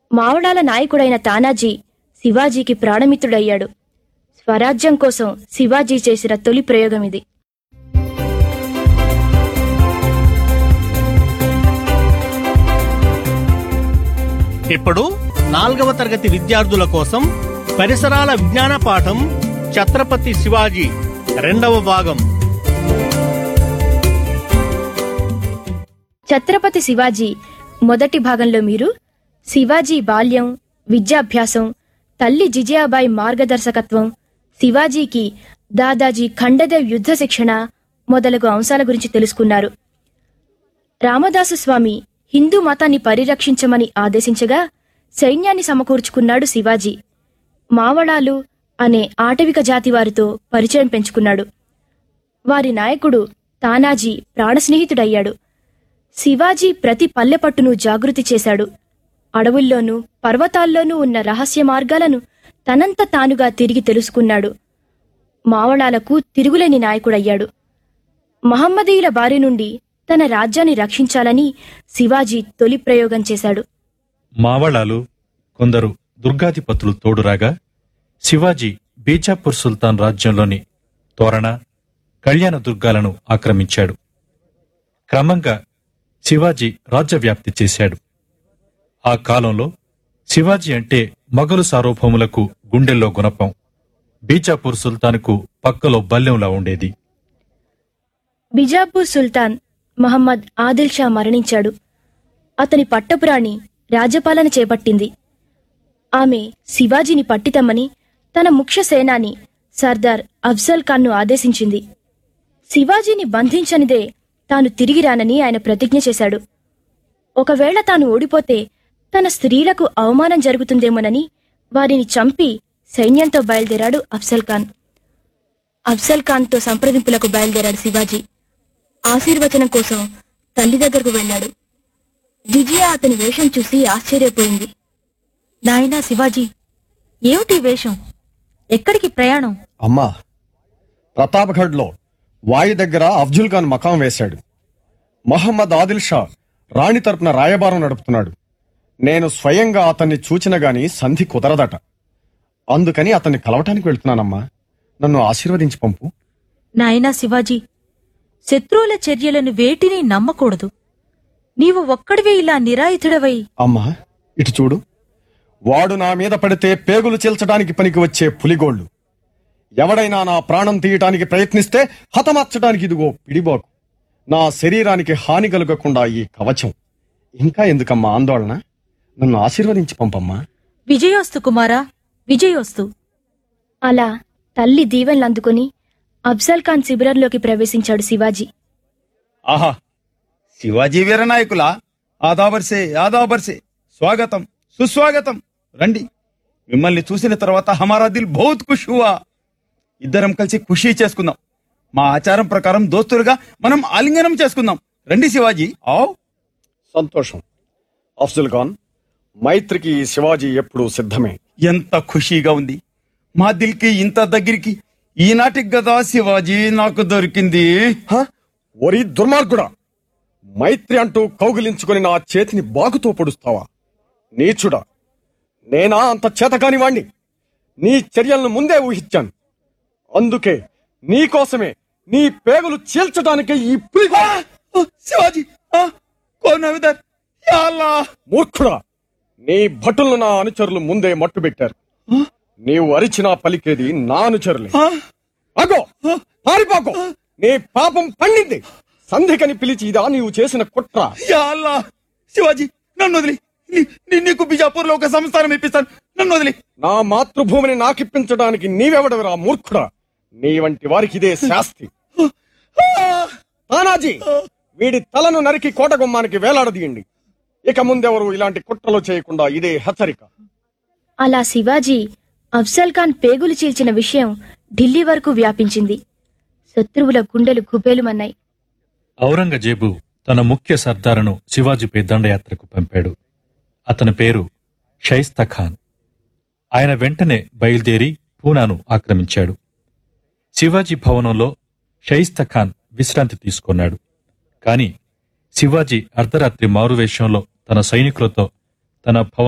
మావడాల నాయకుడైన తానాజీ శివాజీకి ప్రాణమిత్రుడయ్యాడు. స్వరాజ్యం కోసం శివాజీ చేసిన తొలి ప్రయోగం ఇది. ఇప్పుడు 4వ తరగతి విద్యార్థుల కోసం పరిసరాల విజ్ఞాన పాఠం ఛత్రపతి శివాజీ 2వ భాగం. ఛత్రపతి శివాజీ మొదటి భాగంలో మీరు శివాజీ బాల్యం, విద్యాభ్యాసం, తల్లి జిజియాబాయి మార్గదర్శకత్వం, శివాజీకి దాదాజీ ఖండదేవ్ యుద్ధ శిక్షణ మొదలగు అంశాల గురించి తెలుసుకున్నారు. రామదాసు స్వామి హిందూ మతాన్ని పరిరక్షించమని ఆదేశించగా సైన్యాన్ని సమకూర్చుకున్నాడు శివాజీ. మావడాలు అనే ఆటవిక జాతి వారితో పరిచయం పెంచుకున్నాడు. వారి నాయకుడు తానాజీ ప్రాణస్నేహితుడయ్యాడు. శివాజీ ప్రతి పల్లెపట్టును జాగృతి చేశాడు. అడవుల్లోనూ పర్వతాల్లోనూ ఉన్న రహస్య మార్గాలను తనంత తానుగా తిరిగి తెలుసుకున్నాడు. మావడాలకు తిరుగులేని నాయకుడయ్యాడు. మహమ్మదీయుల బారి నుండి తన రాజ్యాన్ని రక్షించాలని శివాజీ తొలి ప్రయోగం చేశాడు. మావళాలు కొందరు దుర్గాధిపతులు తోడురాగా శివాజీ బీజాపూర్ సుల్తాన్ రాజ్యంలోని తోరణ, కళ్యాణ దుర్గాలను ఆక్రమించాడు. క్రమంగా శివాజీ రాజ్యవ్యాప్తి చేశాడు. ఆ కాలంలో శివాజీ అంటే మొఘలు సార్వభౌములకు గుండెల్లో గుణపం, బీజాపూర్ సుల్తాన్కు పక్కలో బల్లెంలా ఉండేది. బిజాపూర్ సుల్తాన్ మహమ్మద్ ఆదిల్ షా మరణించాడు. అతని పట్టపురాణి రాజ్యపాలన చేపట్టింది. ఆమె శివాజీని పట్టితమ్మని తన ముఖ్య సేనాని సర్దార్ అఫ్జల్ ఖాన్ను ఆదేశించింది. శివాజీని బంధించనిదే తాను తిరిగి రానని ఆయన ప్రతిజ్ఞ చేశాడు. ఒకవేళ తాను ఓడిపోతే తన స్త్రీలకు అవమానం జరుగుతుందేమోనని వారిని చంపి సైన్యంతో బయలుదేరాడు అఫ్జల్ ఖాన్. అఫ్జల్ ఖాన్తో సంప్రదింపులకు బయలుదేరాడు శివాజీ. ఆశీర్వచనం కోసం తల్లి దగ్గరకు వెళ్లాడు. విజయ అతని వేషం చూసి ఆశ్చర్యపోయింది. నాయనా శివాజీ, ఏమిటి వేషం? ఎక్కడికి ప్రయాణం? అమ్మా, ప్రతాప్గఢ్లో వాయు దగ్గర అఫ్జుల్ ఖాన్ మకాం వేశాడు. మహమ్మద్ ఆదిల్ షా రాణి తరపున రాయబారం నడుపుతున్నాడు. నేను స్వయంగా అతన్ని చూచిన గాని సంధి కుదరదట. అందుకని అతన్ని కలవటానికి వెళ్తున్నానమ్మా. నన్ను ఆశీర్వదించి పంపు. నాయనా శివాజీ, శత్రువుల చర్యలను వేటిని నమ్మకూడదు. నీవు ఒక్కడివే ఇలా నిరాయుధుడవై. అమ్మా, ఇటు చూడు. వాడు నా మీద పడితే పేగులు చీల్చడానికి పనికి వచ్చే పులిగోళ్లు. ఎవడైనా నా ప్రాణం తీయటానికి ప్రయత్నిస్తే హతమార్చడానికి ఇదిగో పిడిబాకు. నా శరీరానికి హాని కలగకుండా ఈ కవచం. ఇంకా ఎందుకమ్మా ఆందోళన? నన్ను ఆశీర్వదించి పంపమ్మా. విజయోస్తు కుమారా, విజయోస్తు. అలా తల్లి దీవెనలందుకుని అఫ్జల్ ఖాన్ శిబిరంలోకి ప్రవేశించాడు శివాజీ. ఆహా, శివాజీ వీరనాయకులా! ఆదాబర్సే స్వాగతం, సుస్వాగతం. రండి. మిమ్మల్ని చూసిన తర్వాత హమారా దిల్ బహుత్ ఖుష్ హువా. ఇద్దరం కలిసి ఖుషీ చేసుకుందాం. మా ఆచారం ప్రకారం దోస్తులుగా మనం ఆలింగనం చేసుకుందాం. రండి శివాజీ, ఆవ్. సంతోషం అఫ్జల్ ఖాన్. మైత్రికి శివాజీ ఎప్పుడూ సిద్ధమే. ఎంత ఖుషీగా ఉంది. మా దిల్కి ఇంత దగ్గరికి ఈనాటికి గదా శివాజీ నాకు దొరికింది. ఒరి దుర్మార్గుడా! మైత్రి అంటూ కౌగిలించుకుని నా చేతిని బాగుతో పొడుస్తావా? నీచుడా! నేనా అంత చేతకాని వాణ్ణి? నీ చర్యలను ముందే ఊహించాను. అందుకే నీకోసమే నీ పేగులు చీల్చడానికి ఈ శివాజీ మూర్ఖుడా! నీ భటులను నా అనుచరులు ముందే మట్టుబెట్టారు. నీవు అరిచినా పలికేది నా అనుచరులే. అగో, పారిపోకో! నీ పాపం పండింది. సంధికని పిలిచి ఇదా నీవు చేసిన కుట్ర? శివాజీ, నన్ను వదిలి. నీకు బిజాపూర్లో ఒక సంస్థానం ఇప్పిస్తాను. నన్ను వదిలి. నా మాతృభూమిని నాకిప్పించడానికి నీవెవడవిరా మూర్ఖుడా? నీ వంటి వారికి ఇదే శాస్తి. తానాజీ, వీడి తలను నరికి కోటగుమ్మానికి వేలాడదీయండి. ఇక ముందెవరు ఇలాంటి కుట్రలు చేయకుండా ఇదే హెచ్చరిక. అలా శివాజీ అఫ్జల్ ఖాన్ పేగులు చీల్చిన విషయం ఢిల్లీ వరకు వ్యాపించింది. శత్రువుల గుండెలు గుబేలుమన్నాయి. ఔరంగజేబు తన ముఖ్య సర్దారును శివాజీపై దండయాత్రకు పంపాడు. అతని పేరు షైస్తా ఖాన్. ఆయన వెంటనే బయలుదేరి పూనాను ఆక్రమించాడు. శివాజీ భవనంలో షైస్తా ఖాన్ విశ్రాంతి తీసుకున్నాడు. కాని శివాజీ అర్ధరాత్రి మారువేషంలో తన సైనికులతో తన